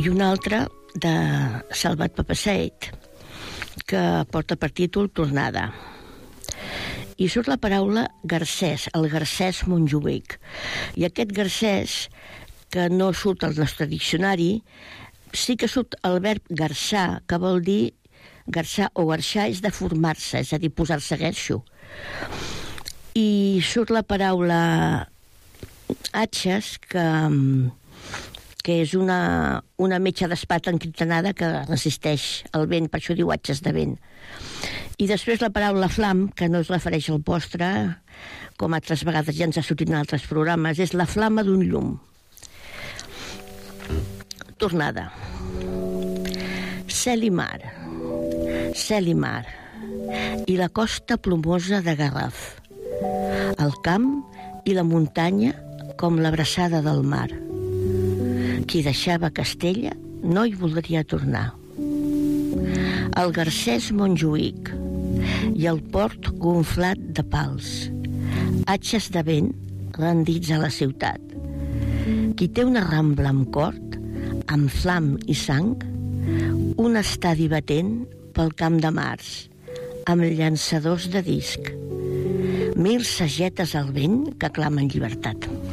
i una altra de Salvat Papasseit, que porta per títol Tornada. I surt la paraula garcès, el garcès Montjuïc. I aquest garcès, que no surt al nostre diccionari, sí que surt el verb garçar, que vol dir garçar o garxar és de formar-se, és a dir, posar-se guerxo. I surt la paraula atxes, que és una metxa d'espata encriptanada que resisteix el vent, per això diu atxes de vent. I després la paraula flam, que no es refereix al postre, com altres vegades ja ens ha sortit en altres programes, és la flama d'un llum. Tornada. Cel i mar. Cel i mar. I la costa plomosa de Garraf. El camp i la muntanya com l'abraçada del mar. Qui deixava Castella no hi voldria tornar. El garcès Montjuïc i el port gonflat de pals. Atxes de vent rendits a la ciutat. Qui té una rambla amb cort, amb flam i sang, un estadi batent pel camp de març, amb llançadors de disc. 1000 sagetes al vent que clamen llibertat.